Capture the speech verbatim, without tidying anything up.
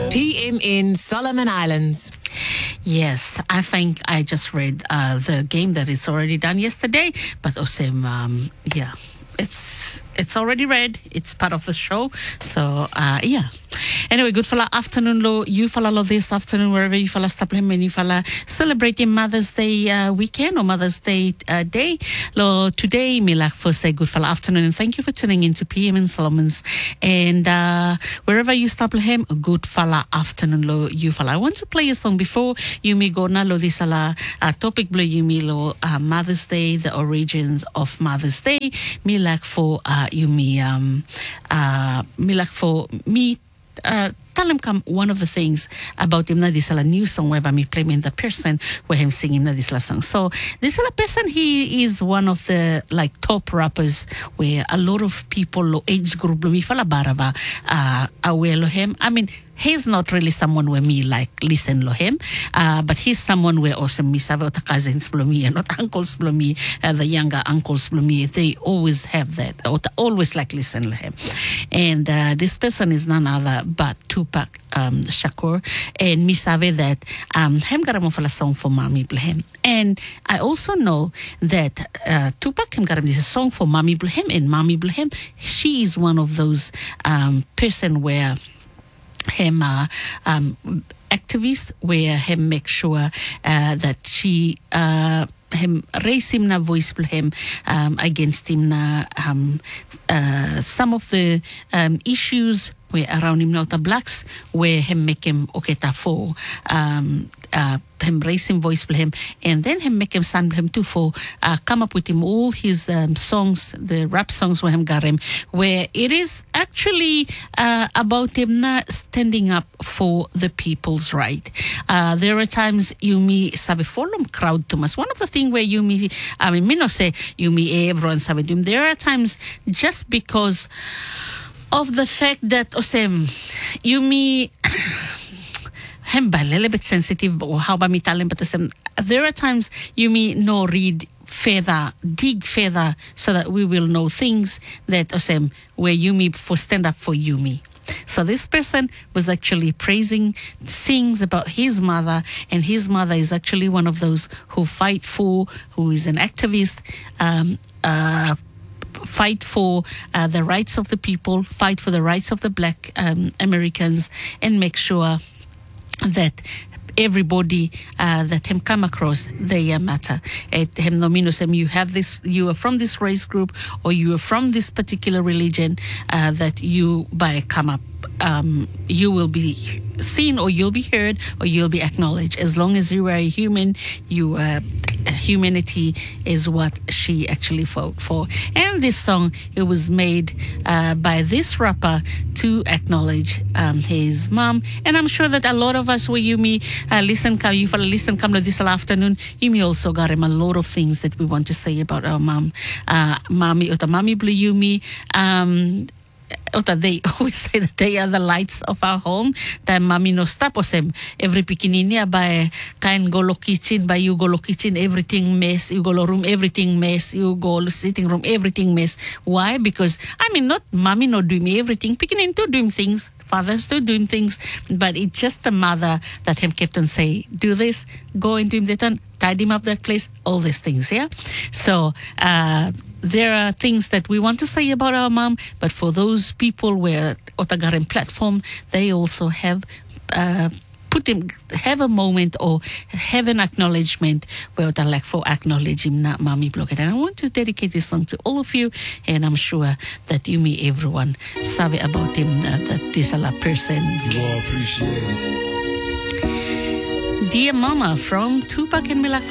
P M in Solomon Islands. Yes, I think I just read uh, the game that is already done yesterday, but also, um, yeah, it's it's already read. It's part of the show. So, uh, yeah. Anyway, good fella afternoon lo. You fella lo this afternoon wherever you fella stop him and you fella celebrating Mother's Day uh, weekend or Mother's Day uh, day. Lo today me like for say good fella afternoon and thank you for tuning in to P M in Solomon's and uh, wherever you stop him good fella afternoon lo you fella. I want to play a song before you me go na lo this ala uh, topic blue you me lo uh, Mother's Day, the origins of Mother's Day. Me like for uh, you me um uh me like for me. Uh, tell him come one of the things about him na this a new song where me play in the person where him singing na this song. So this a person he is one of the like top rappers where a lot of people lo age group lo mi fala baraba uh aware lo him. I mean he's not really someone where me like listen to him, uh, but he's someone where also me save the cousins below me and not uncles below me, uh, the younger uncles below me. They always have that, or always like listen to him. And uh, this person is none other but Tupac um, Shakur, and me save that um him got a song for Mommy Blehem. And I also know that uh, Tupac him got this song for Mommy Blehem, and Mommy Blehem, she is one of those um person where him uh, um, activist where him make sure uh, that she uh, him raise him na voice him um, against him na um, uh, some of the um, issues where around him not the blacks where him make him oketa for um uh him raise him voice for him and then him make him sound him too for uh, come up with him all his um, songs, the rap songs where him got him where it is actually uh, about him not standing up for the people's right. Uh, there are times you me sabe follow crowd too much. One of the thing where you me I mean me no say you me everyone sabe him. There are times just because of the fact that osem you me hem a little bit sensitive or how about me telling but osem there are times you me no read further, dig further so that we will know things that osem where you me for stand up for you me. So this person was actually praising, sings about his mother, and his mother is actually one of those who fight for, who is an activist, um uh fight for uh, the rights of the people, fight for the rights of the black um, Americans, and make sure that everybody uh, that him come across, they uh, matter. At him nominus, you have this, you are from this race group, or you are from this particular religion, uh, that you by come up, um, you will be seen, or you'll be heard, or you'll be acknowledged. As long as you are a human, you uh, humanity is what she actually fought for. And this song, it was made uh, by this rapper to acknowledge um, his mom. And I'm sure that a lot of us, where you me uh, listen, you for listen, come to this afternoon, you may also got him a lot of things that we want to say about our mom. Uh, mommy, ota mommy blue you me. Um, They always say that they are the lights of our home. That mommy no stop osem every pikinini by kind go lo kitchen by you go lo kitchen everything mess, you go lo room everything mess, you go lo sitting room everything mess. Why? Because I mean not mommy not doing everything, picking to doing things. Fathers still doing things, but it's just the mother that him kept on say, do this, go and do that, tidy him up that place, all these things, yeah? So, uh, there are things that we want to say about our mom, but for those people where Otagaran platform, they also have, uh, put him, have a moment or have an acknowledgement where I like for acknowledging na mommy blockade. And I want to dedicate this song to all of you, and I'm sure that you me everyone sabe about him, uh, that this a person. You all appreciate it. Dear Mama from Tupac and Milak.